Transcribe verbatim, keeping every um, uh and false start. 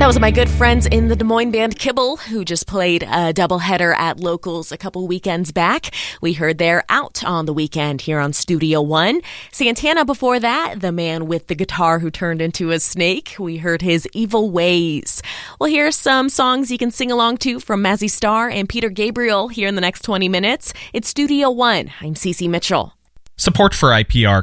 That was my good friends in the Des Moines band Kibble, who just played a doubleheader at Locals a couple weekends back. We heard they're Out on the Weekend here on Studio One. Santana before that, the man with the guitar who turned into a snake. We heard his Evil Ways. Well, here's some songs you can sing along to from Mazzy Star and Peter Gabriel here in the next twenty minutes. It's Studio One. I'm Cece Mitchell. Support for I P R